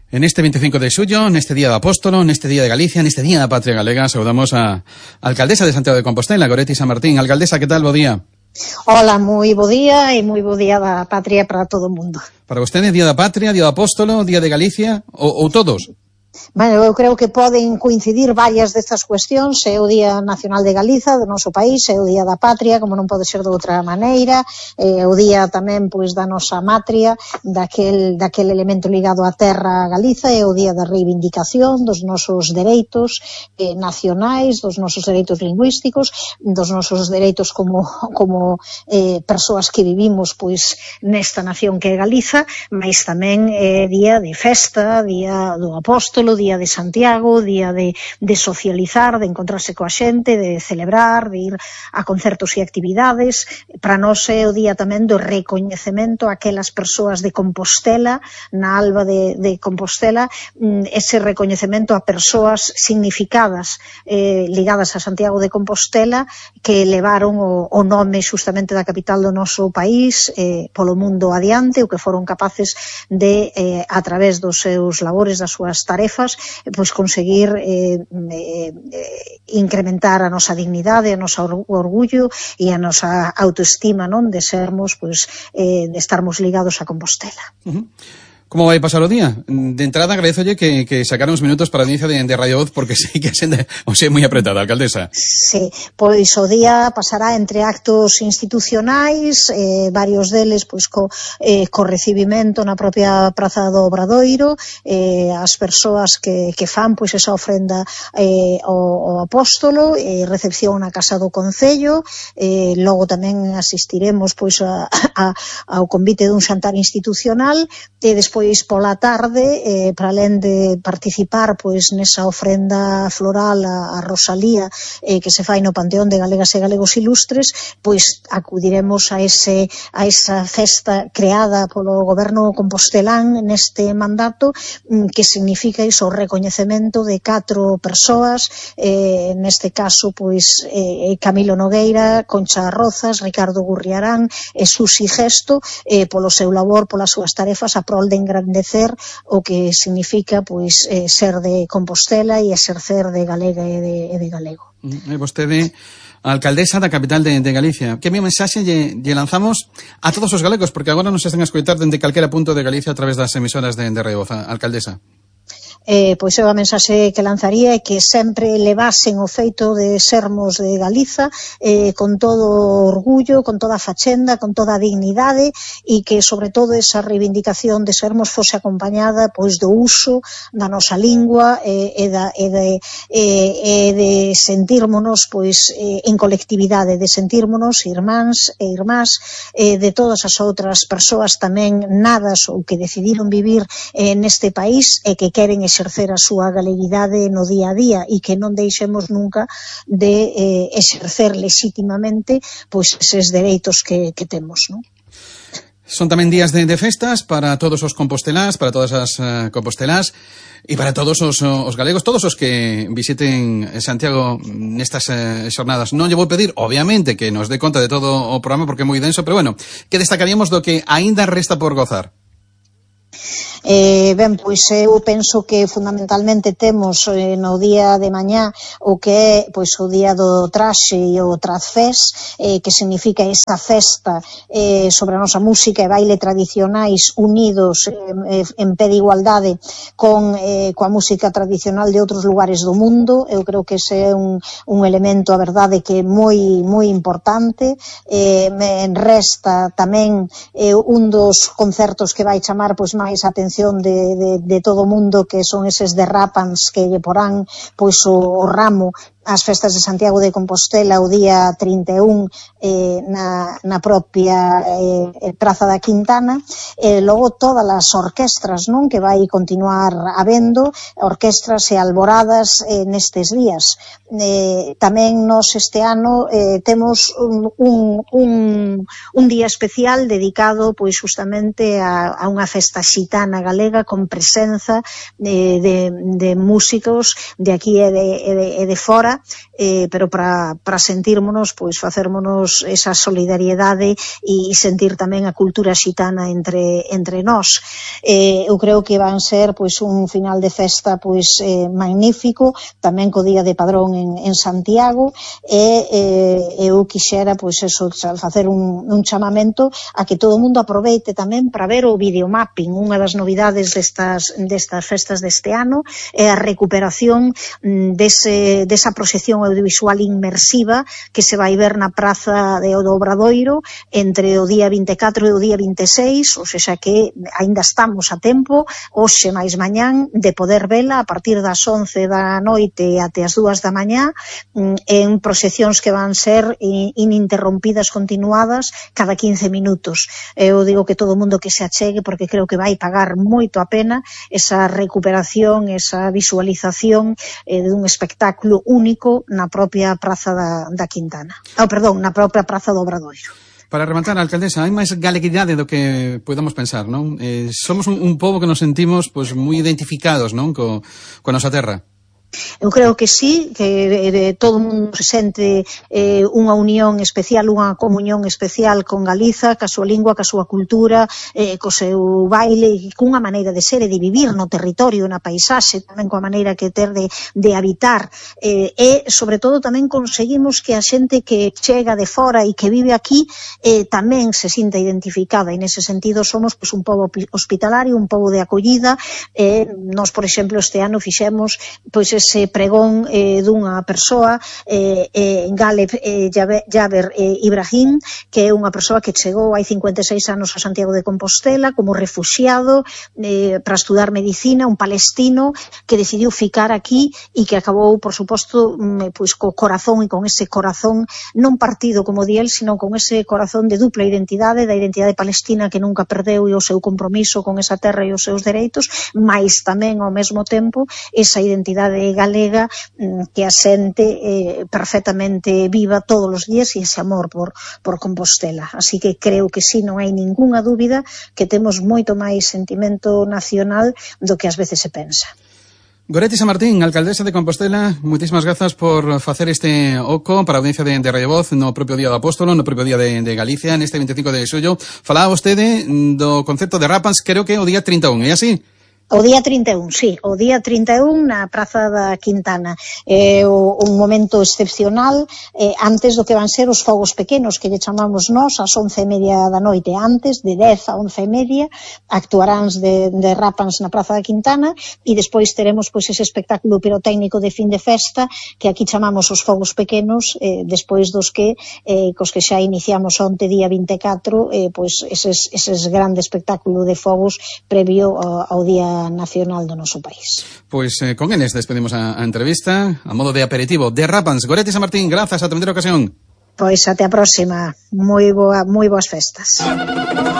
En este 25 de xullo, neste Día do Apóstolo, neste Día de Galicia, neste Día da Patria Galega, saudamos a alcaldesa de Santiago de Compostela, Goretti Sanmartín. Alcaldesa, que tal? Bo día. Hola, moi bo día e moi bo día da Patria para todo o mundo. Para vostede, Día da Patria, Día do Apóstolo, Día de Galicia ou todos? Bueno, eu creo que poden coincidir varias destas cuestións. É o Día Nacional de Galiza, do noso país, é o Día da Patria, como non pode ser de outra maneira, é o Día tamén pois da nosa matria, daquel elemento ligado á terra Galiza, é o Día da reivindicación dos nosos dereitos nacionais, dos nosos dereitos lingüísticos, dos nosos dereitos como persoas que vivimos pois nesta nación que é Galiza, mas tamén é día de festa, día do Apóstolo, Día de Santiago, día de socializar, de encontrarse coa xente, de celebrar, de ir a concertos e actividades. Para nós é o día tamén do recoñecemento a aquelas persoas de Compostela, na Alba de Compostela, ese recoñecemento a persoas significadas ligadas a Santiago de Compostela que levaron o nome xustamente da capital do noso país polo mundo adiante, o que foron capaces de, a través dos seus labores, das súas tarefas, pois conseguir incrementar a nosa dignidade, a nosa orgullo e a nosa autoestima, non, de sermos, pois, de estarmos ligados a Compostela. Como vai pasar o día? De entrada, agradézolle que sacaron uns minutos para a audiencia de Radio Voz, porque sei que a xenda é moi apretada, alcaldesa. Sí, pois o día pasará entre actos institucionais, varios deles pois co recibimento na propia Praza do Obradoiro, as persoas que fan pois esa ofrenda ao Apóstolo, recepción na Casa do Concello, logo tamén asistiremos pois ao convite dun xantar institucional, e despois pola tarde, para alén de participar pois nesa ofrenda floral a Rosalía que se fai no Panteón de Galegas e Galegos Ilustres, pois acudiremos a esa festa creada polo goberno compostelán neste mandato, que significa iso, o recoñecemento de 4 persoas, neste caso pois Camilo Nogueira, Concha Rozas, Ricardo Gurriarán e Susi Gesto, polo seu labor, polas súas tarefas a prol de engrandecer o que significa pois ser de Compostela e exercer de galega e de galego. Vostede, a alcaldesa da capital de Galicia, que mi mensaxe lle lanzamos a todos os galegos, porque agora nos están a escoitar dende calquera punto de Galicia a través das emisoras de Radio Voz, alcaldesa? Pois eu a mensaxe que lanzaría é que sempre levasen o feito de sermos de Galiza con todo orgullo, con toda a fachenda, con toda a dignidade, e que sobre todo esa reivindicación de sermos fose acompañada pois do uso da nosa lingua e de sentirmonos pois en colectividade, de sentirmonos irmáns e irmás de todas as outras persoas tamén nadas ou que decidiron vivir neste país e que queren exercer a súa galeguidade no día a día, e que non deixemos nunca de exercer legítimamente pois eses dereitos que temos, non? Son tamén días de festas para todos os compostelás, para todas as compostelás e para todos os galegos, todos os que visiten Santiago nestas xornadas. Non lle vou pedir, obviamente, que nos dé conta de todo o programa porque é moi denso, pero bueno, que destacaríamos do que aínda resta por gozar? Ben, pois eu penso que fundamentalmente temos no día de mañá o que é pois o día do traxe e o Trazfés, que significa esa festa sobre a nosa música e baile tradicionais unidos en pé de igualdade coa música tradicional de outros lugares do mundo. Eu creo que ese é un elemento, a verdade, que é moi importante. Me resta tamén un dos concertos que vai chamar pois máis atención de todo o mundo, que son eses derrapans que lle porán pois o ramo as festas de Santiago de Compostela o día 31 na propia Praza da Quintana, logo todas as orquestras, non, que vai continuar habendo, orquestras e alboradas nestes días. Tamén nos este ano temos un día especial dedicado pois justamente a unha festa xitana galega con presenza de músicos de aquí e de fora, fora, pero para sentirmonos, pois facérmonos esa solidariedade e sentir tamén a cultura xitana entre nós. Eu creo que van ser pois un final de festa pois magnífico, tamén co Día de Padrón en Santiago, e eu quixera pois eso, facer un chamamento a que todo o mundo aproveite tamén para ver o videomapping. Unha das novidades destas festas deste ano é a recuperación desa proxección audiovisual inmersiva que se vai ver na Praza do Obradoiro entre o día 24 e o día 26, ou seja que aínda estamos a tempo, hoxe máis mañán, de poder vela a partir das 11 da noite até as 2 da mañá, en proxeccións que van ser ininterrompidas, continuadas, cada 15 minutos. Eu digo que todo o mundo que se achegue, porque creo que vai pagar moito a pena esa recuperación, esa visualización dun espectáculo único na propia Praza da Quintana. Na propia Praza do Obradoiro. Para rematar, alcaldesa, hai máis galeguidade do que podamos pensar, non? Somos un pobo que nos sentimos pois moi identificados, non, coa nosa terra. Eu creo que sí, que todo o mundo se sente unha unión especial, unha comunión especial con Galiza, ca súa lingua, ca súa cultura, co seu baile, e cunha maneira de ser e de vivir no territorio, na paisaxe, tamén coa maneira que ter de habitar, e sobre todo tamén conseguimos que a xente que chega de fora e que vive aquí tamén se sinta identificada, e nese sentido somos pois un pobo hospitalario, un pobo de acollida. Nós, por exemplo, este ano fixemos pois ese pregón dunha persoa, Galeb Jaber Ibrahim, que é unha persoa que chegou hai 56 anos a Santiago de Compostela como refuxiado para estudar medicina, un palestino que decidiu ficar aquí e que acabou, por suposto, pois co corazón, e con ese corazón non partido como di el, sino con ese corazón de dupla identidade, da identidade palestina que nunca perdeu e o seu compromiso con esa terra e os seus dereitos, mais tamén ao mesmo tempo esa identidade galega que a xente perfectamente viva todos os días, e ese amor por Compostela. Así que creo que sí, non hai ningunha dúbida que temos moito máis sentimento nacional do que ás veces se pensa. Goretti Samartín, alcaldesa de Compostela, moitísimas grazas por facer este oco para a audiencia de Radio Voz no propio Día do Apóstolo, no propio Día de Galicia, neste 25 de xullo. Falaba vostede do concepto de Rapans, creo que o día 31, é así? O día 31, sí, o día 31 na Praza da Quintana. É un momento excepcional antes do que van ser os fogos pequenos, que lle chamamos nós, ás 11:30 da noite. Antes, de 10 a 11:30, actuaráns de Rapans na Praza da Quintana, e despois teremos pois ese espectáculo pirotécnico de fin de festa, que aquí chamamos os fogos pequenos, despois dos que cos que xa iniciamos onte, día 24, pois eses grande espectáculo de fogos previo ao Día Nacional do noso país. Pois con eles despedimos a entrevista a modo de aperitivo de Rapans. Goretti Samartín, grazas, ata outra ocasión. Pois até a próxima. Moi boas festas.